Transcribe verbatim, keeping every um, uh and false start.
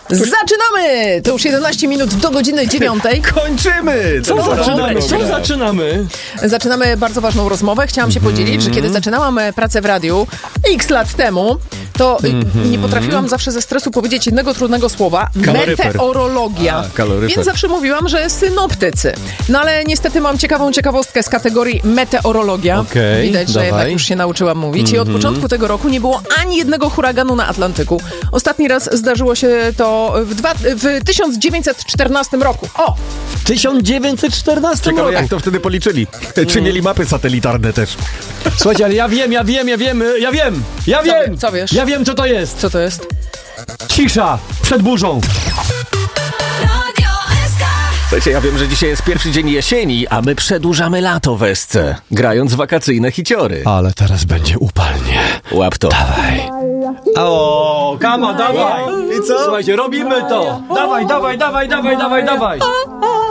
Zaczynamy! To już jedenaście minut do godziny dziewiątej. Kończymy! Co Dobra, zaczynamy? dobra. Co zaczynamy? Zaczynamy bardzo ważną rozmowę. Chciałam się podzielić, że kiedy zaczynałam pracę w radiu x lat temu, to mm-hmm. nie potrafiłam zawsze ze stresu powiedzieć jednego trudnego słowa. Kaloryfer. Meteorologia. A, kaloryfer. Więc zawsze mówiłam, że synoptycy. No ale niestety mam ciekawą ciekawostkę z kategorii meteorologia. Okej, Widać, że dawaj. jednak już się nauczyłam mówić. Mm-hmm. I od początku tego roku nie było ani jednego huraganu na Atlantyku. Ostatni raz zdarzyło się to w, dwa, w tysiąc dziewięćset czternastym roku. O! W tysiąc dziewięćset czternastym Ciekawe, roku. jak to wtedy policzyli. Czy mieli mapy satelitarne też? Słuchajcie, ale ja wiem, ja wiem, ja wiem, ja wiem, ja wiem. Co wiesz? Ja wiem, co to jest. Co to jest? Cisza przed burzą. Słuchajcie, ja wiem, że dzisiaj jest pierwszy dzień jesieni, a my przedłużamy lato w S C, grając wakacyjne hiciory. Ale teraz będzie upalnie. Łap to. Dawaj. O, kama, dawaj. I co? Słuchajcie, robimy to. Dawaj, dawaj, dawaj, dawaj, dawaj, dawaj.